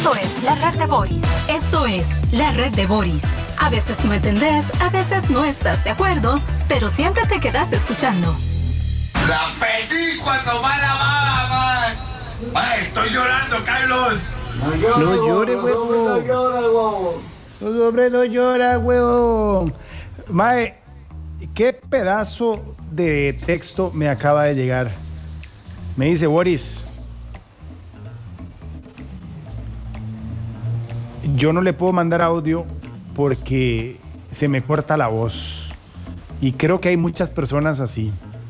Esto es la red de Boris. Esto es la red de Boris. A veces no entendés, a veces no estás de acuerdo, pero siempre te quedas escuchando. La pedí cuando va la baba, mae. Estoy llorando, Carlos. No llores, huevo. No, hombre, no llora, huevo. Mae, qué pedazo de texto me acaba de llegar. Me dice Boris, yo no le puedo mandar audio porque se me corta la voz. Y creo que hay muchas personas así.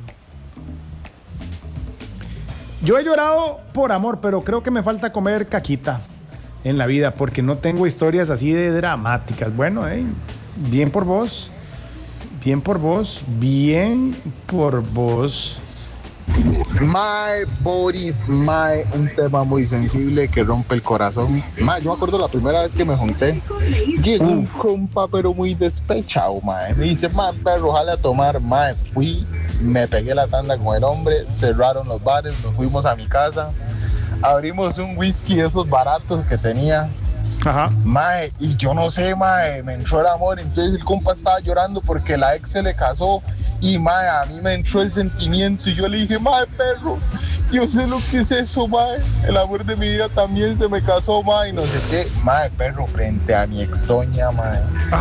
Yo he llorado por amor, pero creo que me falta comer caquita en la vida porque no tengo historias así de dramáticas. Bueno, bien por vos. Bien por vos. Bien por vos. Mae, Boris, mae, un tema muy sensible que rompe el corazón. Mae, yo me acuerdo la primera vez que me junté. Llegó un compa, pero muy despechado, mae. Me dice, mae, perro, jale a tomar. Mae, fui, me pegué la tanda con el hombre, cerraron los bares, nos fuimos a mi casa. Abrimos un whisky de esos baratos que tenía. Ajá. Mae, y yo no sé, mae, me entró el amor. Entonces el compa estaba llorando porque la ex se le casó. Y mae, a mí me entró el sentimiento y yo le dije, mae, perro, yo sé lo que es eso, mae. El amor de mi vida también se me casó, mae, y no sé qué. Mae, perro, frente a mi ex doña, mae.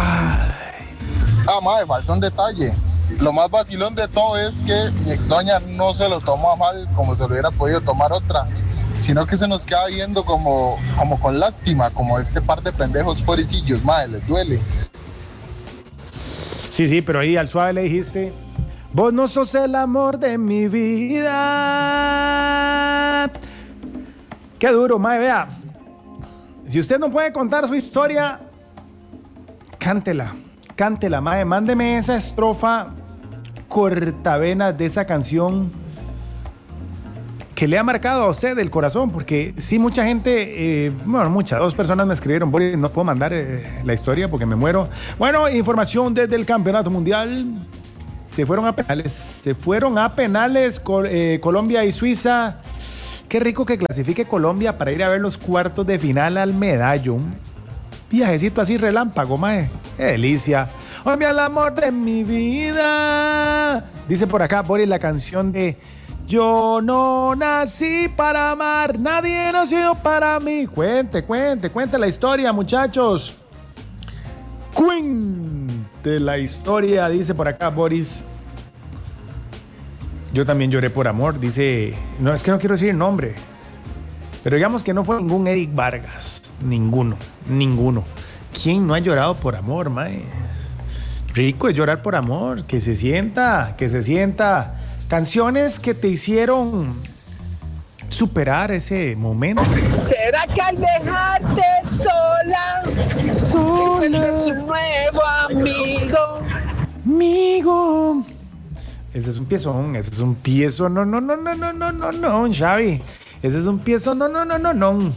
Mae, falta un detalle. Lo más vacilón de todo es que mi ex doña no se lo tomó a mal como se lo hubiera podido tomar otra, sino que se nos queda viendo como con lástima, como este par de pendejos pobrecillos, mae, les duele. Sí, pero ahí al suave le dijiste, vos no sos el amor de mi vida. Qué duro, mae, vea. Si usted no puede contar su historia, cántela, mae. Mándeme esa estrofa cortavenas de esa canción que le ha marcado a usted el corazón, porque sí, mucha gente, dos personas me escribieron, Boris, no puedo mandar la historia porque me muero. Bueno, información desde el Campeonato Mundial. Se fueron a penales Colombia y Suiza. Qué rico que clasifique Colombia para ir a ver los cuartos de final al medallo. Un viajecito así relámpago, mae. Qué delicia. Hombre, el amor de mi vida. Dice por acá, Boris, la canción de Yo no nací para amar, nadie nació para mí. Cuente la historia, muchachos. Cuente la historia, dice por acá Boris. Yo también lloré por amor, dice. No, es que no quiero decir el nombre, pero digamos que no fue ningún Eric Vargas. Ninguno. ¿Quién no ha llorado por amor, mae? Rico es llorar por amor, que se sienta. Canciones que te hicieron superar ese momento. ¿Será que al dejarte sola encuentres un nuevo amigo? Ese es un piezón, no, Xavi. Ese es un piezón, no.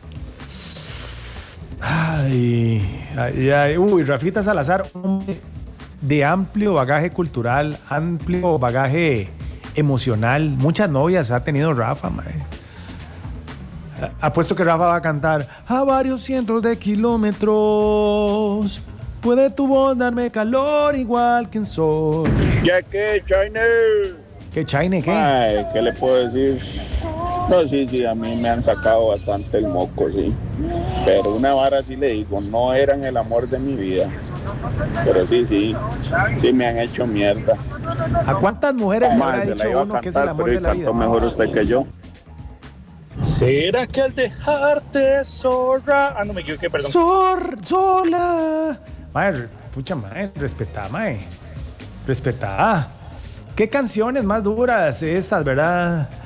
Ay. Uy, Rafita Salazar, hombre de amplio bagaje cultural, amplio bagaje emocional. Muchas novias ha tenido Rafa, mae. Apuesto que Rafa va a cantar a varios cientos de kilómetros. Puede tu voz darme calor igual que en sol. ¿Ya qué, Chaine? ¿Qué Chaine, qué? Ay, ¿qué le puedo decir? No, sí, a mí me han sacado bastante el moco, sí. Pero una vara sí le digo, no eran el amor de mi vida. Pero sí me han hecho mierda. ¿A cuántas mujeres le ha dicho uno que es el amor de la vida? Mejor usted que yo. ¿Será que al dejarte sola? No me equivoqué, perdón. Sola. Mae, respetá. ¿Qué canciones más duras estas, verdad?